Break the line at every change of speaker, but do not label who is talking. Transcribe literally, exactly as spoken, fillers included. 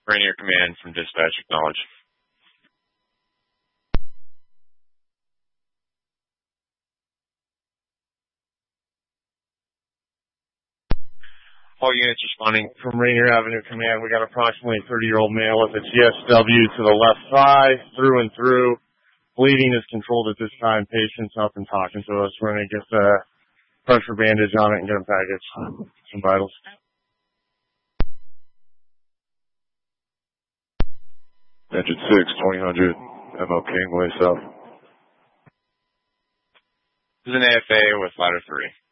Rainier Command from dispatch, acknowledge. All units responding from Rainier Avenue Command. We got approximately a thirty-year-old male with a T S W to the left thigh, through and through. Bleeding is controlled at this time. Patient's up and talking to us. We're going to get the pressure bandage on it and get him packaged. Some vitals. Engine six, twenty hundred, M L Kingway South. This is an A F A with ladder three.